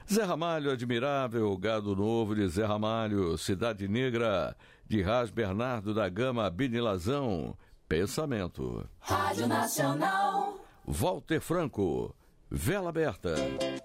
Zé Ramalho, Admirável, Gado Novo de Zé Ramalho, Cidade Negra, de Ras Bernardo da Gama, Binilazão, Pensamento. Rádio Nacional. Walter Franco, Vela Aberta.